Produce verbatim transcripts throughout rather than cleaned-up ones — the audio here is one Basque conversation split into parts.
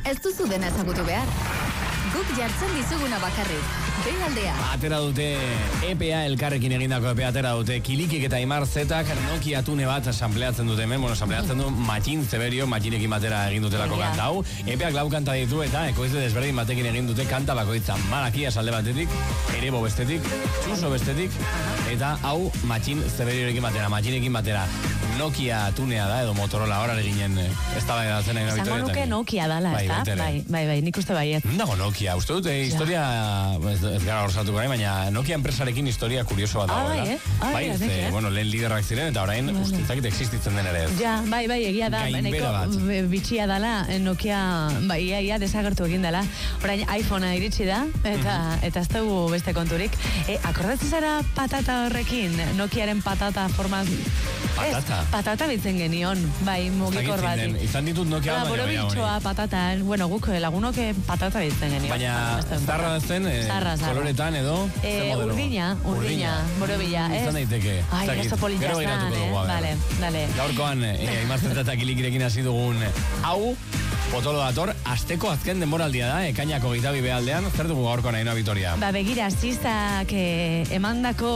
Ez duzu dena ezagutu behar. Guk jartzen dizuguna bakarrik. Bealdea. Atera dute E P A elkarrekin egindako E P A atera dute Kilikik eta Aimar Zetak Nokia tune bat sampleatzen dute hemen, bueno, sampleatzen du Matxin Zeberio, Matxinekin batera egin dutelako kanta hau. E P Ak lau kanta ditu eta ekoizle desberdin batekin egin dute kanta bakoitza. Malakia salde batetik, Erebo bestetik, Txuso bestetik, eta hau Matxin Zeberiorekin batera, Matxinekin batera. Nokia tunea da, edo Motorola horar eginen ez da bai da zena ina Zango nuke Nokia dala, ez da? Bai, bai, bai, nik uste baiet. Nago Nokia, uste dute historia, ez, ez gara horzatu gara, baina Nokia enpresarekin historia kurioso bat dago, ah, bai, eh? bai, ez, eh? bueno, lehen liderrak ziren, eta orain vale. Ustentzakit existitzen den ere ez. Ja, bai, bai, egia da, neko bitxia dala, Nokia, bai, ia, ia desagertu egin dela. Orain iPhonea iritsi da, eta mm-hmm. eta ez dugu beste konturik. E, akordatzen zara patata horrekin, Nokiaren patata formaz... Patata? Ez, patata bitzen genion, bai, mugikor bat. Izan ditut Nokia baina boro bitxoa patata, bueno, guk lagunok patata bitzen genion. Baina zarra zen, eh, koloretan edo? Eh, urdina, urdina, borobila, ez? Izan daiteke. Ai, ez polilla zan, eh? Vale, dale. Gaurkoan, eh, Aimar Zeta eta Kilikirekin hasi dugun hau, potolo dator, asteko azken denboraldia da, ekainako gitabi behaldean, zer dugu gaurko nahi, no, Vitoria? Ba, begira, zizak eh, emandako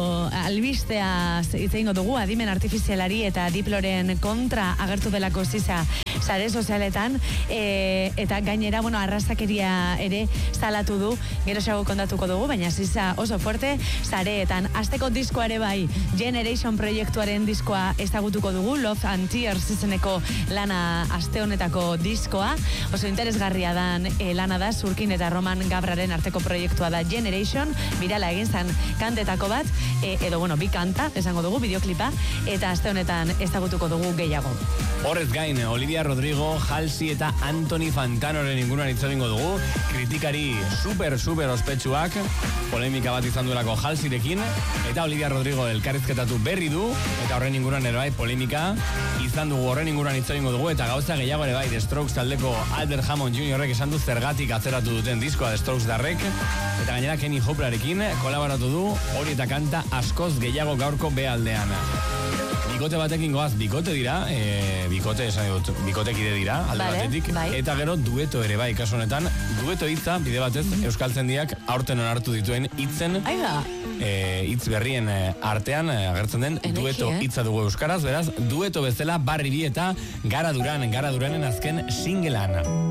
albistea itzeingo dugu, adimen artifizialari eta diploren kontra agertu delako ziza sare sozialetan, e, eta gainera, bueno, arrazakeria ere salatu du, gero xago kontatuko dugu, baina ziza oso fuerte, sareetan, asteko diskoa ere bai, Generation proiektuaren diskoa ezagutuko dugu, Love and Tears izeneko lana aste honetako diskoa, oso interesgarria dan e, lana da, Zurkin eta Roman Gabraren arteko proiektua da Generation, birala egin zan kantetako bat, e, edo, bueno, bi kanta, esango dugu, bideoklipa, eta aste honetan ezagutuko dugu gehiago. Horrez gain, Olivia Rodrigo, Halsey eta Anthony Fantanoren inguruan hitz egingo dugu, kritikari super, super ospetsuak, polemika bat izan duelako Halseyrekin, eta Olivia Rodrigo elkarrizketatu berri du, eta horren inguruan ere bai polemika izan dugu, horren inguruan hitz egingo dugu, eta gauza gehiago ere bai, The Strokes taldeko Albert Hammond juniorrek esan du zergatik atzeratu duten diskoa The Strokes darrek, eta gainera Kenny Hooperarekin kolaboratu du, hori eta kanta askoz gehiago gaurko behaldean. Bikote batekin goaz, bikote dira, e, bikote esan dut, bikotekide dira, alde vale, batetik, bai. Eta gero dueto ere bai, kasu honetan, dueto hitza, bide batez, mm-hmm. Euskaltzaindiak aurten onartu dituen hitzen, e, hitz berrien artean agertzen den Eneki, dueto hitza eh? dugu euskaraz, beraz, dueto bezala Barri Bi eta Gara Duran, Gara Duranen azken singlean.